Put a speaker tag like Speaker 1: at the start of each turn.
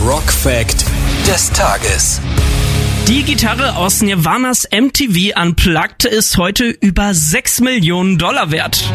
Speaker 1: Rock Fact des Tages.
Speaker 2: Die Gitarre aus Nirvanas MTV Unplugged ist heute über $6 Millionen wert.